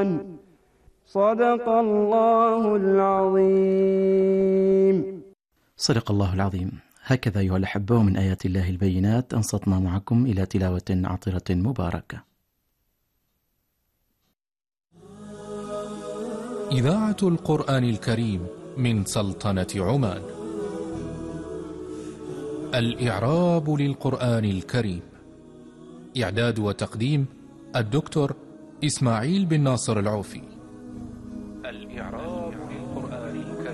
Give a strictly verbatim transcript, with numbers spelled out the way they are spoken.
الرحمن صدق الله العظيم. صدق الله العظيم. هكذا أيها الأحبة من آيات الله البينات أنصتنا معكم إلى تلاوة عطرة مباركة. إذاعة القرآن الكريم من سلطنة عمان. الإعراب للقرآن الكريم. إعداد وتقديم الدكتور إسماعيل بن ناصر العوفي. الإعراب